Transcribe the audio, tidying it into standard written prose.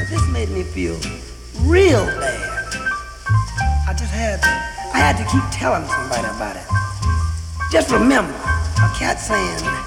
this made me feel real bad. I had to keep telling somebody about it. Just remember, a cat saying,